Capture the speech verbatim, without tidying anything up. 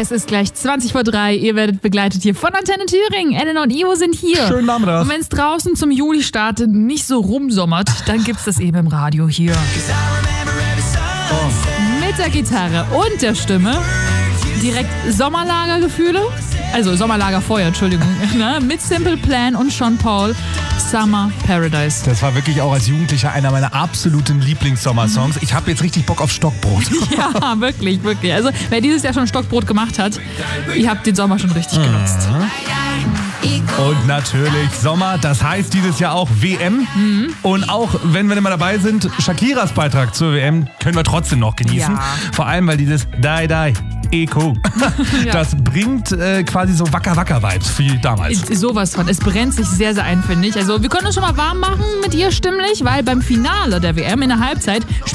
Es ist gleich zwanzig vor drei. Ihr werdet begleitet hier von Antenne Thüringen. Elena und Ivo sind hier. Schönen Nachmittag. Und wenn es draußen zum Juli-Start nicht so rumsommert, dann gibt's das eben im Radio hier. Oh. Mit der Gitarre und der Stimme direkt Sommerlagergefühle. Also Sommerlagerfeuer, Entschuldigung. Ne? Mit Simple Plan und Sean Paul. Summer Paradise. Das war wirklich auch als Jugendlicher einer meiner absoluten Lieblings-Sommersongs. Ich habe jetzt richtig Bock auf Stockbrot. Ja, wirklich, wirklich. Also wer dieses Jahr schon Stockbrot gemacht hat, ihr habt den Sommer schon richtig genutzt. Und natürlich Sommer, das heißt dieses Jahr auch W M. Mhm. Und auch wenn wir nicht mal dabei sind, Shakiras Beitrag zur W M können wir trotzdem noch genießen. Ja. Vor allem, weil dieses Die Die Eco, ja. das bringt äh, quasi so Wacker-Wacker-Vibes wie damals. Sowas von. Es brennt sich sehr, sehr ein, finde ich. Also wir können uns schon mal warm machen mit ihr stimmlich, weil beim Finale der W M in der Halbzeit